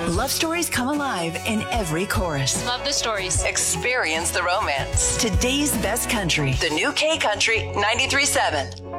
Love stories come alive in every chorus. Love the stories. Experience the romance. Today's best country. The new K Country 93.7.